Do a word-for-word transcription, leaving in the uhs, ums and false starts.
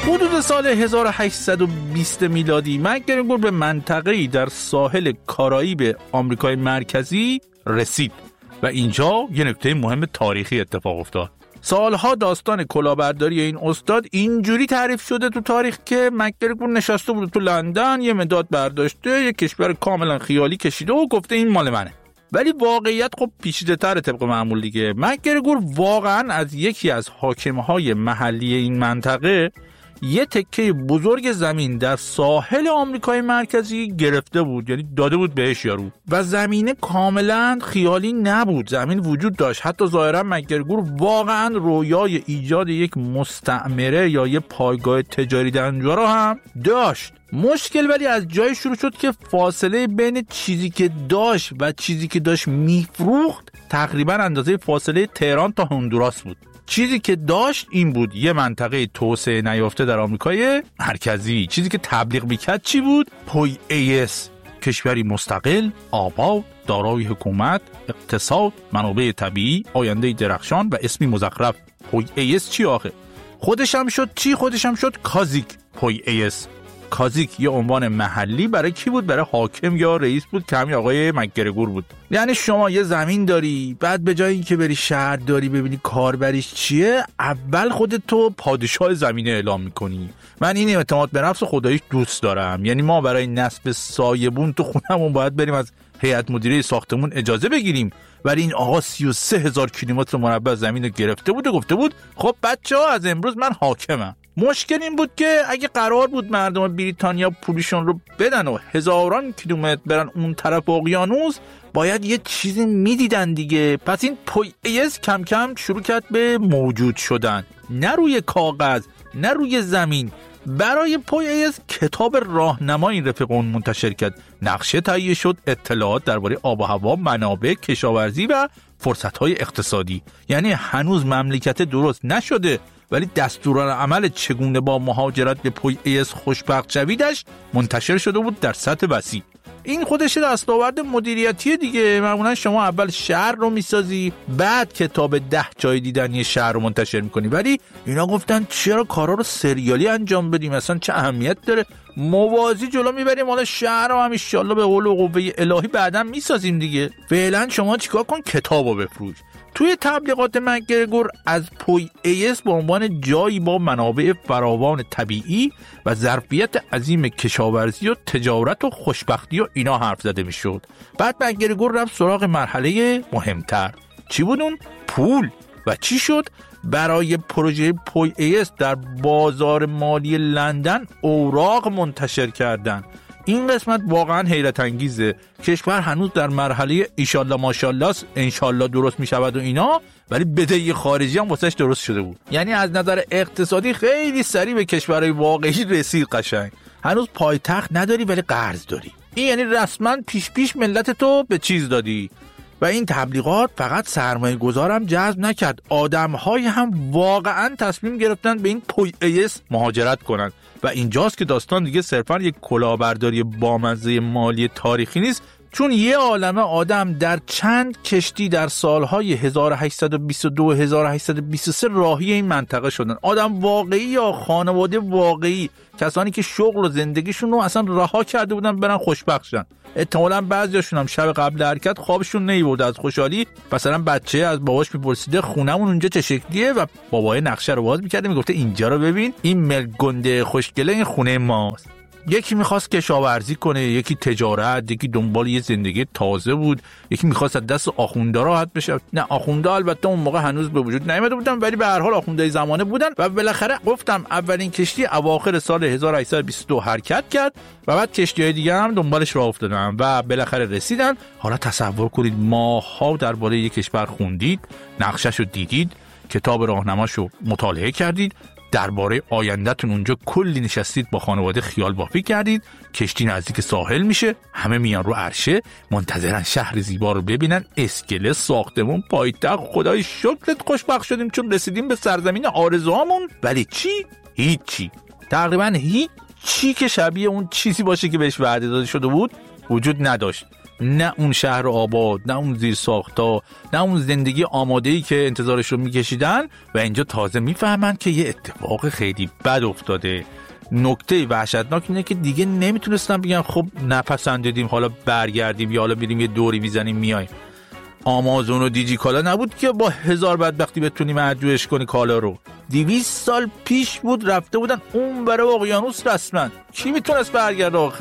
حدود سال هزار و هشتصد و بیست میلادی مک‌گرگور به منطقه‌ای در ساحل کارائیب آمریکای مرکزی رسید و اینجا یه نکته مهم تاریخی اتفاق افتاد. سالها داستان کلاهبرداری این استاد اینجوری تعریف شده تو تاریخ که مک‌گرگور نشسته بود تو لندن، یه مداد برداشته، یه کشور کاملا خیالی کشیده و گفته این مال منه. ولی واقعیت خب پیچیده‌تر طبق معمول دیگه. مک‌گرگور واقعا از یکی از حاکم‌های محلی این منطقه یه تکه بزرگ زمین در ساحل آمریکای مرکزی گرفته بود، یعنی داده بود بهش یارو، و زمینه کاملا خیالی نبود، زمین وجود داشت. حتی ظاهرا مک‌گرگور واقعا رویای ایجاد یک مستعمره یا یه پایگاه تجاری در اونجا رو هم داشت. مشکل ولی از جای شروع شد که فاصله بین چیزی که داشت و چیزی که داشت میفروخت تقریبا اندازه فاصله تهران تا هندوراس بود. چیزی که داشت این بود یه منطقه توسعه نیافته در آمریکای مرکزی. چیزی که تبلیغ میکرد چی بود؟ پوی ایس، کشوری مستقل، آباد، دارای حکومت، اقتصاد، منابع طبیعی، آینده درخشان و اسمی مزخرف. پوی ایس چی آخه؟ خودش هم شد چی؟ خودش هم شد کازیک پوی ایس. کازیک یه عنوان محلی برای کی بود؟ برای حاکم یا رئیس بود که همین آقای مک‌گرگور بود. یعنی شما یه زمین داری، بعد به جای اینکه بری شهر داری ببینی کاربریش چیه، اول خودت تو پادشاه زمینه اعلام میکنی. من این اعتماد به نفس خداییش دوست دارم. یعنی ما برای نصب سایبون تو خونمون باید بریم از هیئت مدیره ساختمون اجازه بگیریم، ولی این آقا سی و سه هزار کیلومتر مربع زمین رو گرفته بود و گفته بود خب بچه‌ها از امروز من حاکمم. مشکل این بود که اگه قرار بود مردم بریتانیا پولشون رو بدن و هزاران کیلومتر برن اون طرف اقیانوس، باید یه چیزی میدیدن دیگه. پس این پوی ایس کم کم شروع کرد به موجود شدن، نه روی کاغذ نه روی زمین. برای پوی ایس کتاب راهنمایی رفیق اون منتشر کرد، نقشه تهیه شد، اطلاعات درباره آب و هوا، منابع، کشاورزی و فرصت‌های اقتصادی. یعنی هنوز مملکت درست نشده ولی دستورالعمل چگونه با مهاجرت به پوی ایس خوشبخت شویدش منتشر شده بود در سطح وسیع. این خودش دستاورد مدیریتی دیگه. معمولا شما اول شهر رو میسازی، بعد کتاب ده جای دیدنی شهر رو منتشر میکنی، ولی اینا گفتن چرا کارا رو سریالی انجام بدیم، اصلا چه اهمیت داره، موازی جلو میبریم، حالا شهر رو هم ان شاءالله به قول و قوه الهی بعداً میسازیم دیگه. فعلا شما چیکار کن؟ کتابو بفروش. توی تبلیغات مک‌گرگور از پوی ایس به عنوان جایی با منابع فراوان طبیعی و ظرفیت عظیم کشاورزی و تجارت و خوشبختی و اینا حرف زده میشد. بعد مک‌گرگور رفت سراغ مرحله مهمتر. چی بود اون؟ پول. و چی شد؟ برای پروژه پوی ایس در بازار مالی لندن اوراق منتشر کردن. این قسمت واقعا حیرت انگیزه. کشور هنوز در مرحله ایشالله ماشالله انشالله درست می شود و اینا، ولی بدهی خارجی هم واسش درست شده بود. یعنی از نظر اقتصادی خیلی سریع به کشورهای واقعی رسید. قشنگ هنوز پایتخت نداری ولی قرض داری. این یعنی رسما پیش پیش ملت تو به چیز دادی. و این تبلیغات فقط سرمایه گذارم جذب نکرد، آدم‌های هم واقعا تصمیم گرفتن به این پوی ایس مهاجرت کنن. و اینجاست که داستان دیگه صرفا یک کلاهبرداری بامزه مالی تاریخی نیست، چون یه عالمه آدم در چند کشتی در سالهای هزار و هشتصد و بیست و دو و هزار و هشتصد و بیست و سه راهی این منطقه شدن. آدم واقعی یا خانواده واقعی، کسانی که شغل و زندگیشون رو اصلا رها کرده بودن برن خوشبخت شدن. احتمالاً بعضیاشون هم شب قبل حرکت خوابشون نمیبرد از خوشحالی. مثلا بچه از باباش میپرسیده خونمون اونجا چه شکلیه و بابای نقشه رو باز میکرده میگفته اینجا رو ببین، این ملگنده خوشگله این خونه ماست. یکی میخواست کشاورزی کنه، یکی تجارت، یکی دنبال یه زندگی تازه بود، یکی میخواست از دست آخوندا راحت بشه. نه آخوندا البته اون موقع هنوز به وجود نیامده بودن، ولی به هر حال آخوندای زمانه بودن. و بالاخره گفتم اولین کشتی اواخر سال هزار و هشتصد و بیست و دو حرکت کرد و بعد کشتی‌های دیگه هم دنبالش راه افتادن و بالاخره رسیدن. حالا تصور کنید ماها درباره یک کشور خوندید، نقشه‌شو دیدید، کتاب راهنماشو مطالعه کردید، درباره آینده‌تون اونجا کلی نشستید با خانواده خیال بافی کردید، کشتی نزدیک ساحل میشه، همه میان رو عرشه منتظرن شهر زیبا رو ببینن، اسکله، ساختمون، پایتخت. خدای شکرت خوشبخت شدیم چون رسیدیم به سرزمین آرزوهامون. ولی چی؟ هیچی. تقریبا هیچی که شبیه اون چیزی باشه که بهش وعده داده شده بود وجود نداشت. نه اون شهر آباد، نه اون زیر ساختا، نه اون زندگی آماده‌ای که انتظارش رو میکشیدن و اینجا تازه میفهمن که یه اتفاق خیلی بد افتاده. نکته وحشتناک اینه که دیگه نمیتونستن بگن خب نپسندیدیم حالا برگردیم یا حالا بریم یه دوری بزنیم میایم. آمازون و دیجی کالا نبود که با هزار بدبختی بتونیم ارجوش کنی کالا رو. دویست سال پیش بود رفته بودن اون برای اقیانوس رسما. کی میتونست برگرده آخه؟